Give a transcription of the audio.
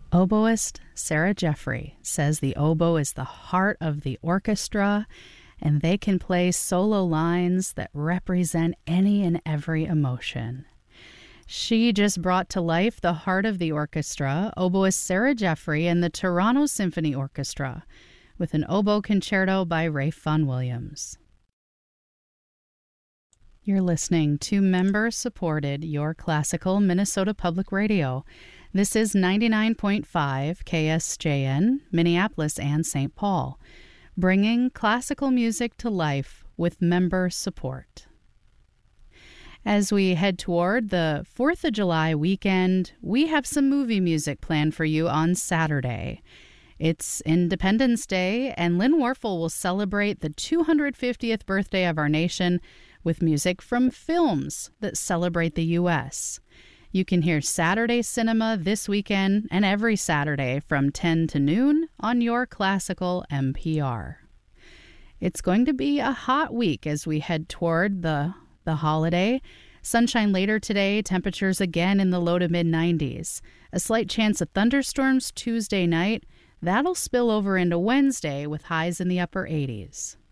Oboist Sarah Jeffrey says the oboe is the heart of the orchestra, and they can play solo lines that represent any and every emotion. She just brought to life the heart of the orchestra, oboist Sarah Jeffrey and the Toronto Symphony Orchestra, with an oboe concerto by Ralph Vaughan Williams. You're listening to member-supported Your Classical Minnesota Public Radio. This is 99.5 KSJN, Minneapolis and St. Paul, bringing classical music to life with member support. As we head toward the 4th of July weekend, we have some movie music planned for you on Saturday. It's Independence Day, and Lynn Warfel will celebrate the 250th birthday of our nation with music from films that celebrate the U.S. You can hear Saturday Cinema this weekend and every Saturday from 10 to noon on Your Classical NPR. It's going to be a hot week as we head toward the holiday. Sunshine later today, temperatures again in the low to mid-90s. A slight chance of thunderstorms Tuesday night. That'll spill over into Wednesday with highs in the upper 80s.